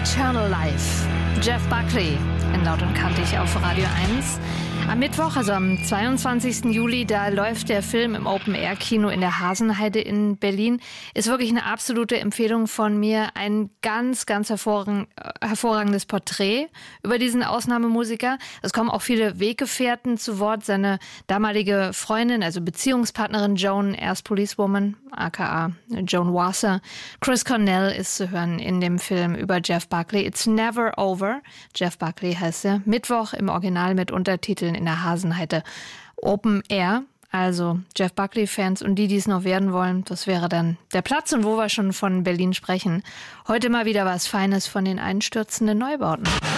Eternal Life. Jeff Buckley in Laut und Kantig auf Radio 1. Am Mittwoch, also am 22. Juli, da läuft der Film im Open-Air-Kino in der Hasenheide in Berlin. Ist wirklich eine absolute Empfehlung von mir. Ein ganz, ganz hervorragendes Porträt über diesen Ausnahmemusiker. Es kommen auch viele Weggefährten zu Wort. Seine damalige Freundin, also Beziehungspartnerin Joan, erst Policewoman, aka Joan Wasser. Chris Cornell ist zu hören in dem Film über Jeff Buckley. It's Never Over. Jeff Buckley heißt er. Mittwoch im Original mit Untertiteln in der Hasenheide. Open Air, also Jeff Buckley-Fans und die es noch werden wollen, das wäre dann der Platz. Und wo wir schon von Berlin sprechen, heute mal wieder was Feines von den einstürzenden Neubauten.